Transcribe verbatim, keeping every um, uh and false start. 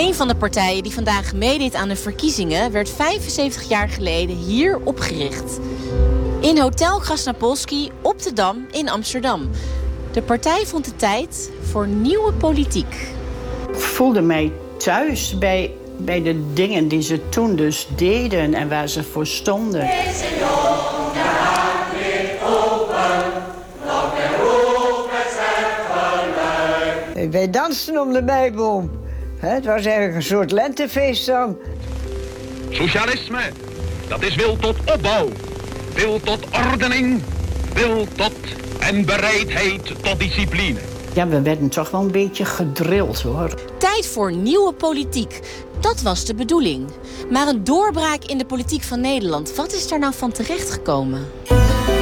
Een van de partijen die vandaag meedeed aan de verkiezingen werd vijfenzeventig jaar geleden hier opgericht. In Hotel Krasnapolski op de Dam in Amsterdam. De partij vond de tijd voor nieuwe politiek. Ik voelde mij thuis bij, bij de dingen die ze toen dus deden en waar ze voor stonden. Wij dansten om de meiboom. Het was eigenlijk een soort lentefeest dan. Socialisme, dat is wil tot opbouw, wil tot ordening, wil tot en bereidheid tot discipline. Ja, we werden toch wel een beetje gedrild, hoor. Tijd voor nieuwe politiek. Dat was de bedoeling. Maar een doorbraak in de politiek van Nederland, wat is daar nou van terechtgekomen?